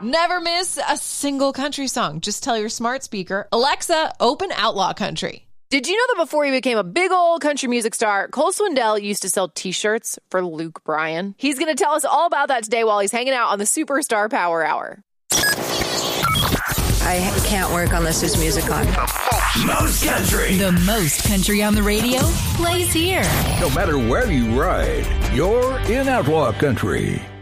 Never miss a single country song. Just tell your smart speaker, Alexa, open Outlaw Country. Did you know that before he became a big old country music star, Cole Swindell used to sell T-shirts for Luke Bryan? He's going to tell us all about that today while he's hanging out on the Superstar Power Hour. I can't work unless there's music on. Most country. The most country on the radio plays here. No matter where you ride, you're in Outlaw Country.